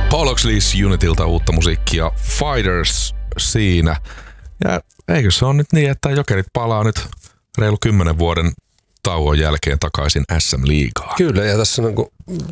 Paul Oxley's Unitilta uutta musiikkia, Fighters siinä. Ja eikö se ole nyt niin, että Jokerit palaa nyt reilu 10 vuoden tauon jälkeen takaisin SM-liigaan? Kyllä, ja tässä on, kun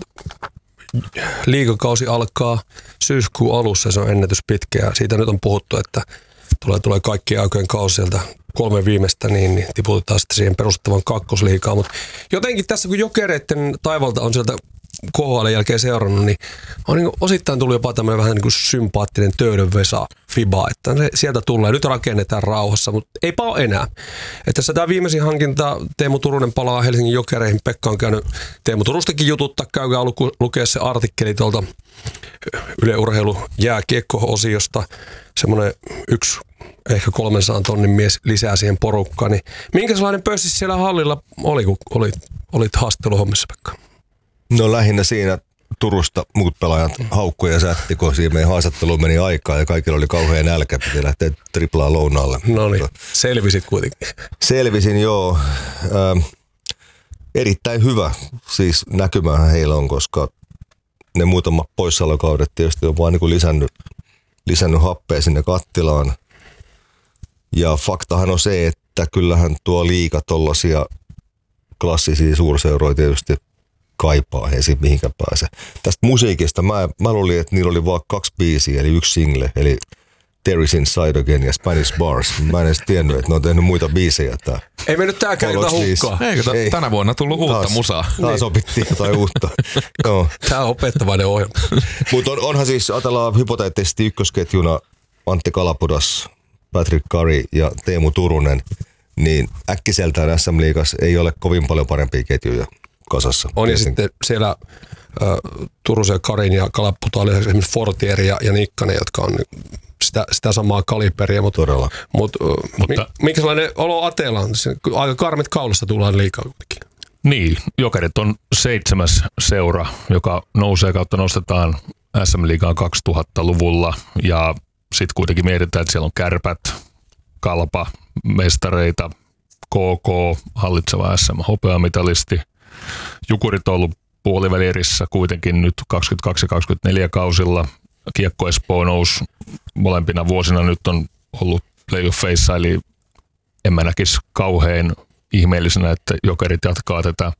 liigakausi alkaa syyskuun alussa, se on ennätys pitkä, ja siitä nyt on puhuttu, että tulee kaikkien aikojen kausi sieltä 3 viimeistä, niin tiputetaan sitten siihen perustettavan kakkosliigaan. Mutta jotenkin tässä, kun Jokereiden taivalta on sieltä KHL jälkeen seurannut, niin on niin osittain tullut jopa tämmöinen vähän niin kuin sympaattinen töydönvesa fiba, että se sieltä tulee. Nyt rakennetaan rauhassa, mutta eipä ole enää. Että tässä tämä viimeisin hankinta, Teemu Turunen palaa Helsingin Jokereihin. Pekka on käynyt Teemu Turustakin jututtaa, käykää lukea se artikkeli tuolta Yle Urheilu jääkiekko-osiosta. Semmoinen yksi ehkä 300 tonnin mies lisää siihen porukkaan. Niin minkälainen pössi siellä hallilla oli, kun olit haastatteluhommissa, Pekka? No lähinnä siinä Turusta muut pelaajat haukkuja ja sätti, kun siinä meidän haastatteluun meni aikaa ja kaikilla oli kauhean nälkä, piti lähteä triplaa lounaalle. No niin, selvisit kuitenkin. Selvisin, joo. Erittäin hyvä siis näkymähän heillä on, koska ne muutamat poissaolokaudet tietysti on vaan niin lisännyt happea sinne kattilaan. Ja faktahan on se, että kyllähän tuo liiga tollaisia klassisia suurseuroja tietysti kaipaa, ei siitä mihinkään pääse. Tästä musiikista mä luulin, että niillä oli vaan 2 biisiä, eli 1 single, eli Terry's Inside Again ja Spanish Bars. Mä en edes tiennyt, että ne on tehnyt muita biisejä. Ei mennyt tääkään ilta hukkaan. Eikö tänä vuonna tullut uutta musaa? Taas opittiin jotain uutta. Joo. Tää on opettavainen ohjelma. Mutta onhan siis, ajatellaan hypoteettisesti ykkösketjuna Antti Kalapudas, Patrick Curry ja Teemu Turunen, niin äkkiseltään SM-liigassa ei ole kovin paljon parempia ketjuja kasassa. On ja sitten siellä Turusen, Karin ja Kalaputa oli esimerkiksi Fortier ja Nikkanen, jotka on sitä samaa kaliberia. Todella. Mutta minkä sellainen olo Ateella on? Aika karmit kaulassa tullaan liikaa kuitenkin. Niin, Jokerit on 7. seura, joka nousee kautta nostetaan SM-liigaan 2000-luvulla ja sitten kuitenkin mietitään, että siellä on Kärpät, Kalpa, mestareita, KK, hallitseva SM-hopeamitalisti. Jukurit on ollut puolivälierissä kuitenkin nyt 22 ja 24 kausilla. Kiekko Espoo nousi molempina vuosina. Nyt on ollut playoffeissa, eli en mä näkisi kauhean ihmeellisenä, että Jokerit jatkaa tätä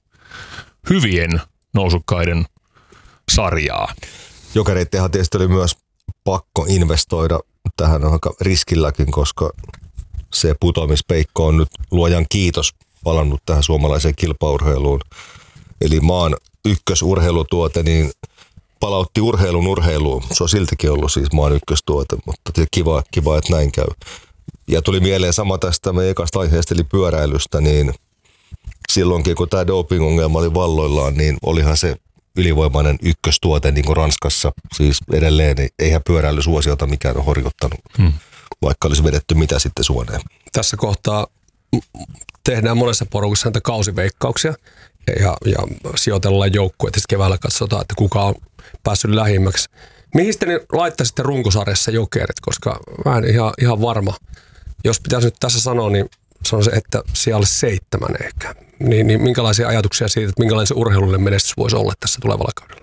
hyvien nousukkaiden sarjaa. Jokereittenhan tietysti oli myös pakko investoida tähän aika riskilläkin, koska se putoamispeikko on nyt luojan kiitos palannut tähän suomalaiseen kilpaurheiluun. Eli maan ykkösurheilutuote, niin palautti urheiluun. Se on siltikin ollut siis maan ykköstuote, mutta kiva, että näin käy. Ja tuli mieleen sama tästä meidän ekasta aiheesta, eli pyöräilystä, niin silloinkin kun tämä doping-ongelma oli valloillaan, niin olihan se ylivoimainen ykköstuote niin kuin Ranskassa. Siis edelleen, niin eihän pyöräilysuosiota mikään ole horjuttanut, vaikka olisi vedetty mitä sitten suoneen. Tässä kohtaa tehdään monessa porukassa näitä kausiveikkauksia ja sijoitellaan joukkueet ja keväällä katsotaan, että kuka on päässyt lähimmäksi. Mihin sitten laittaisitte runkosarjassa Jokerit, koska mä en ihan varma. Jos pitäisi nyt tässä sanoa, niin sanon se, että siellä 7 ehkä. Niin minkälaisia ajatuksia siitä, että minkälainen se urheilullinen menestys voisi olla tässä tulevalla kaudella?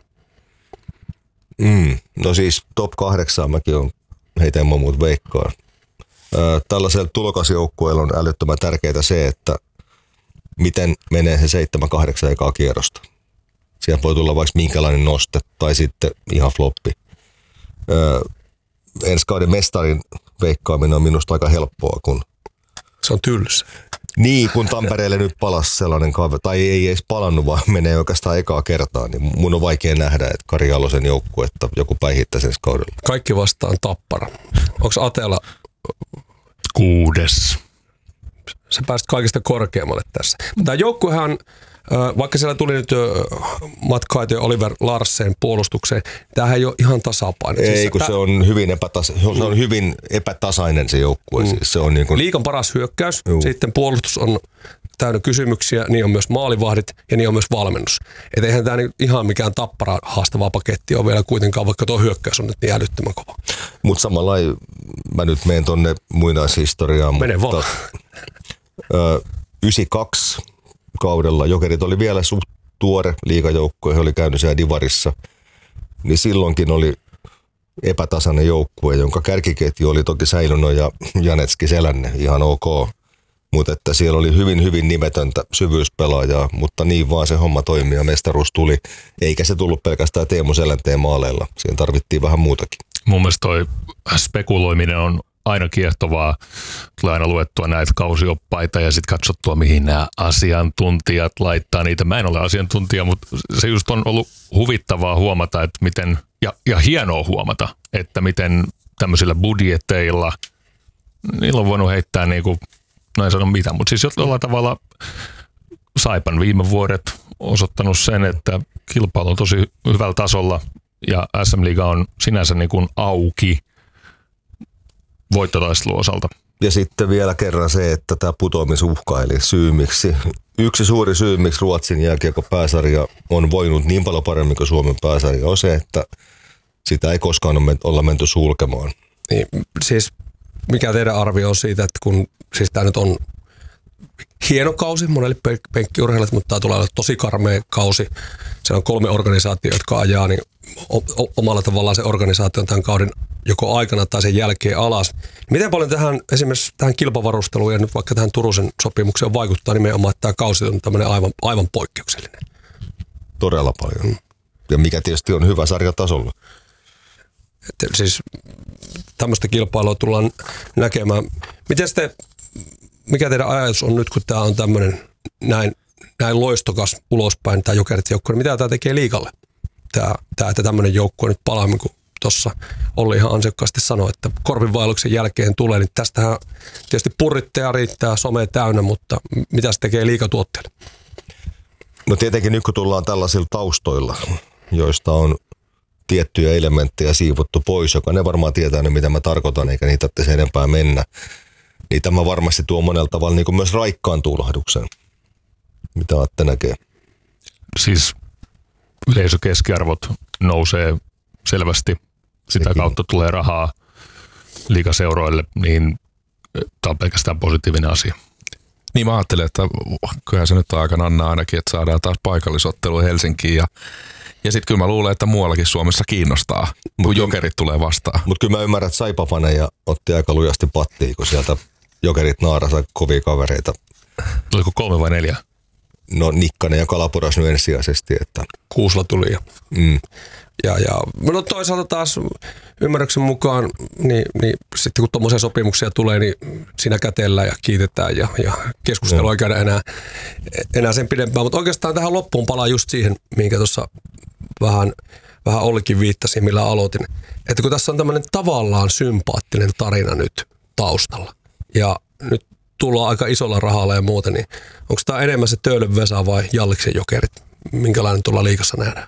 No siis top 8 mäkin on heitä ilman muuta veikkaan. Tällaisella tulokasjoukkueella on älyttömän tärkeää se, että miten menee se 7-8 ekaa kierrosta. Siellä voi tulla vaikka minkälainen noste tai sitten ihan floppi. Ensi kauden mestarin veikkaaminen on minusta aika helppoa, kun se on tylsä. Niin, kun Tampereelle nyt palasi sellainen kaveri, tai ei edes palannut, vaan menee oikeastaan ekaa kertaa, niin mun on vaikea nähdä, että Kari Jalosen joukkuetta joku päihittäisi ensi kaudella. Kaikki vastaan Tappara. Onko Atela 6? Sä pääsit kaikista korkeammalle tässä. Tämä joukkuehan, vaikka siellä tuli nyt Matt ja Oliver Larsen puolustukseen, tämähän ei ole ihan tasapainoinen. Ei, kun se on hyvin epätasainen se joukkue. Siis se on niin kuin liigan paras hyökkäys, sitten puolustus on täynnä kysymyksiä, niin on myös maalivahdit ja niin on myös valmennus. Et eihän tämä ihan mikään Tappara haastava paketti ole vielä kuitenkaan, vaikka tuo hyökkäys on nyt niin älyttömän kova. Mutta samalla mä nyt menen tonne muinaishistoriaan. Mene vaan. 92 kaudella Jokerit oli vielä suht tuore liigajoukkue, he oli käynyt siellä Divarissa, niin silloinkin oli epätasainen joukkue, jonka kärkiketju oli toki Säilynä ja Janetski Selänne, ihan ok. Mutta että siellä oli hyvin, hyvin nimetöntä syvyyspelaajaa, mutta niin vaan se homma toimi ja mestaruus tuli. Eikä se tullut pelkästään Teemu Selänteen maaleilla. Siihen tarvittiin vähän muutakin. Mun mielestä toi spekuloiminen on aina kiehtovaa. Tulee aina luettua näitä kausioppaita ja sitten katsottua, mihin nämä asiantuntijat laittaa niitä. Mä en ole asiantuntija, mutta se just on ollut huvittavaa huomata, että miten, ja hienoa huomata, että miten tämmöisillä budjeteilla, niillä on voinut heittää niinku, no en sano mitä, mutta siis jollain tavalla Saipan viime vuodet osoittanut sen, että kilpailu on tosi hyvällä tasolla ja SM-liiga on sinänsä niin kuin auki voittotaistelun osalta. Ja sitten vielä kerran se, että tämä putoamisuhka, eli yksi suuri syy, miksi Ruotsin jääkiekon pääsarja on voinut niin paljon paremmin kuin Suomen pääsarja, on se, että sitä ei koskaan olla menty sulkemaan. Niin, siis mikä teidän arvio on siitä, että kun siis tämä nyt on hieno kausi monelle penkkiurheilijalle, mutta tämä tulee olla tosi karmea kausi. Siellä on 3 organisaatiota, jotka ajaa niin omalla tavallaan se organisaatio on tämän kauden joko aikana tai sen jälkeen alas. Miten paljon esimerkiksi tähän kilpavarusteluun ja nyt vaikka tähän Turusen sopimukseen vaikuttaa nimenomaan, että tämä kausi on tämmöinen aivan poikkeuksellinen? Todella paljon. Ja mikä tietysti on hyvä sarjatasolla. Että siis tämmöistä kilpailua tullaan näkemään. Mikä teidän ajatus on nyt, kun tämä on tämmöinen näin loistokas ulospäin, tämä Jokerit-joukkue, mitä tämä tekee liigalle? Että tämmöinen joukkue nyt palaa, niin kuin tuossa Olli ihan ansiokkaasti sanoi, että korpinvaelluksen jälkeen tulee, niin tästähän tietysti purritteja riittää, some täynnä, mutta mitä se tekee liigatuotteelle? No tietenkin nyt kun tullaan tällaisilla taustoilla, joista on tiettyjä elementtejä siivottu pois, joka ne varmaan tietää ne, mitä mä tarkoitan, eikä niitä tarvitse enempää mennä. Niin tämä varmasti tuo monella tavalla niin kuin myös raikkaan tuulahduksen. Mitä Atte näkee? Siis yleisökeskiarvot nousee selvästi. Sitä kautta tulee rahaa liigaseuroille, niin tämä on pelkästään positiivinen asia. Niin mä ajattelen, että kyllähän se nyt on aika Anna ainakin, että saadaan taas paikallisottelu Helsinkiin ja sitten kyllä mä luulen, että muuallakin Suomessa kiinnostaa, kun Jokerit tulee vastaan. Mutta kyllä mä ymmärrän, että Saipa-faneja otti aika lujasti pattiin, kun sieltä Jokerit naarasi kovia kavereita. Tuliko 3 vai 4? No Nikkanen ja Kalapuras nyt ensisijaisesti. Että. Kuusla tuli jo. Ja no toisaalta taas ymmärryksen mukaan, niin sitten kun tuommoisia sopimuksia tulee, niin siinä kätellään ja kiitetään ja keskustelua ei käydä enää sen pidempään. Mutta oikeastaan tähän loppuun palaa just siihen, minkä tuossa vähän Ollikin viittasi, millä aloitin. Että kun tässä on tämmöinen tavallaan sympaattinen tarina nyt taustalla ja nyt tullaan aika isolla rahalla ja muuta, niin onko tämä enemmän se Töölön Vesa vai Jalliksen Jokerit? Minkälainen tuolla liigassa nähdään?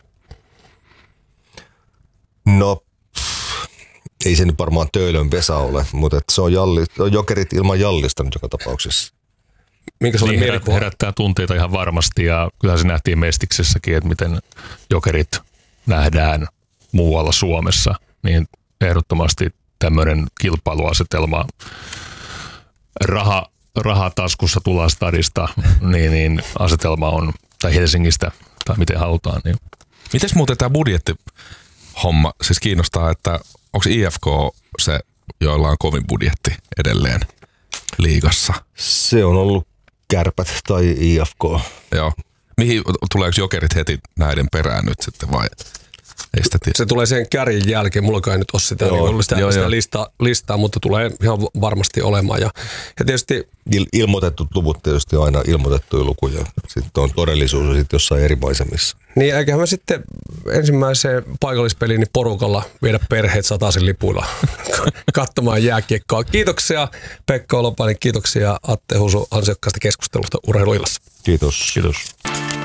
No, ei se nyt varmaan Töölön Vesa ole, mutta se on Jokerit ilman Jallista nyt joka tapauksessa. Minkä se oli niin herättää tunteita ihan varmasti ja kyllähän se nähtiin Mestiksessäkin, että miten Jokerit nähdään muualla Suomessa, niin ehdottomasti tämmöinen kilpailuasetelma raha taskussa tullaan stadista, niin asetelma on, tai Helsingistä, tai miten halutaan. Niin. Mites muuten tämä budjettihomma, siis kiinnostaa, että onko IFK se, joilla on kovin budjetti edelleen liigassa? Se on ollut Kärpät tai IFK. Joo. Tuleeko Jokerit heti näiden perään nyt sitten vai? Se tulee sen kärjen jälkeen, mulla ei nyt ole sitä, sitä listaa, mutta tulee ihan varmasti olemaan. Ja tietysti ilmoitetut luvut tietysti on aina ilmoitettuja lukuja. Sitten on todellisuus sitten jossain eri maisemissa. Niin, eiköhän me sitten ensimmäiseen paikallispeliin niin porukalla viedä perheet sataisen lipuilla katsomaan jääkiekkoa. Kiitoksia Pekka Olopainen, kiitoksia Atte Husu ansiokkaasta keskustelusta Urheiluillassa. Kiitos. Kiitos.